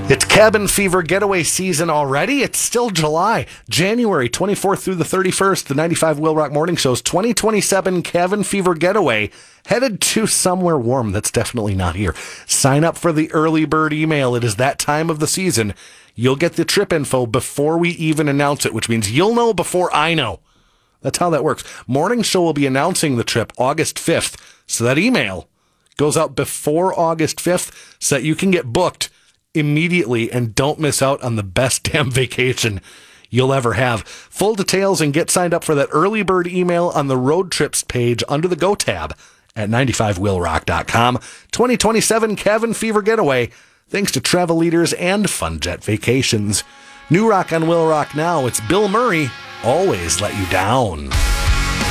It's cabin fever getaway season already. It's still July. January 24th through the 31st, the 95 Will Rock Morning Show's 2027 cabin fever getaway headed to somewhere warm that's definitely not here. Sign up for the early bird email. It is that time of the season. You'll get the trip info before we even announce it, which means you'll know before I know. That's how that works. Morning Show will be announcing the trip August 5th, so that email goes out before August 5th so that you can get booked immediately and don't miss out on the best damn vacation you'll ever have. Full details and get signed up for that early bird email on the road trips page under the Go tab at 95willrock.com. 2027 Cabin Fever Getaway, thanks to Travel Leaders and FunJet Vacations. New rock on Will Rock now. It's Bill Murray, Always Let You Down.